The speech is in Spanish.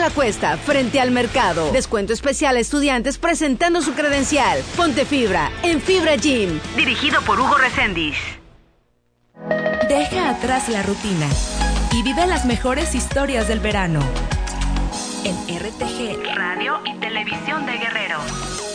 la Cuesta, frente al mercado. Descuento especial a estudiantes presentando su credencial. Ponte Fibra, en Fibra Gym. Dirigido por Hugo Reséndiz. Deja atrás la rutina y vive las mejores historias del verano. En RTG, Radio y Televisión de Guerrero.